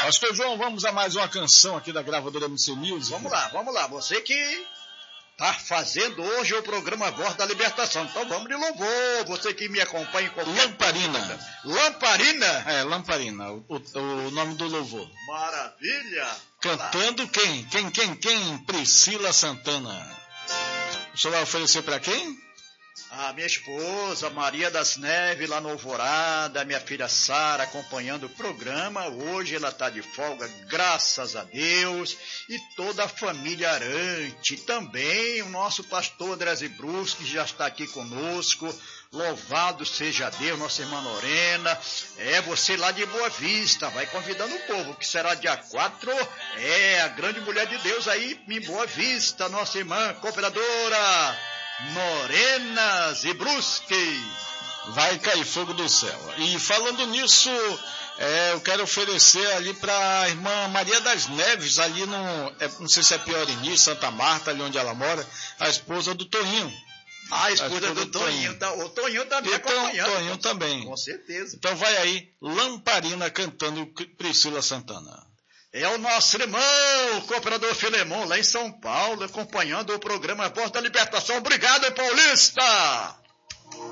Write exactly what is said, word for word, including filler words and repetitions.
Pastor João, vamos a mais uma canção aqui da gravadora M C Music. Vamos lá, vamos lá. Você que tá fazendo hoje o programa Voz da Libertação. Então vamos de louvor. Você que me acompanha em qualquer... Lamparina. Lamparina? É, Lamparina, o, o nome do louvor. Maravilha. Cantando quem? Quem, quem, quem? Priscila Santana. O senhor vai oferecer para quem? A minha esposa, Maria das Neves, lá no Alvorada, minha filha Sara, acompanhando o programa. Hoje ela está de folga, graças a Deus. E toda a família Arante. Também o nosso pastor André Brusque, que já está aqui conosco. Louvado seja Deus, nossa irmã Lorena. É, você lá de Boa Vista, vai convidando o povo, que será dia quatro. É, a grande mulher de Deus aí em Boa Vista, nossa irmã cooperadora Morena Brusque. Vai cair fogo do céu. E falando nisso, é, eu quero oferecer ali para a irmã Maria das Neves, ali no, é, não sei se é Piorini, Santa Marta, ali onde ela mora, a esposa do Toninho. Ah, a esposa, a esposa do, do Toninho. Toninho. O Toninho também acompanhando. O Toninho também. Com certeza. Então vai aí, Lamparina cantando Priscila Santana. É o nosso irmão, o cooperador Filemon, lá em São Paulo, acompanhando o programa Voz da Libertação. Obrigado, Paulista!